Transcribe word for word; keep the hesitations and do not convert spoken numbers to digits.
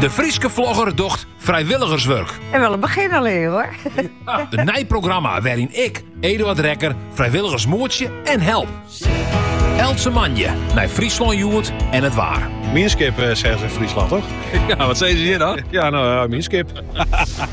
De Frieske vlogger docht vrijwilligerswerk. En wel een begin alleen hoor. Een nijprogramma waarin ik, Eduard Rekker, vrijwilligersmoertje en help. Else manje naar Friesland Joert en het waar. Minskip, zeggen ze in Friesland, toch? Ja, wat zeggen ze hier dan? Ja, nou, uh, Minskip.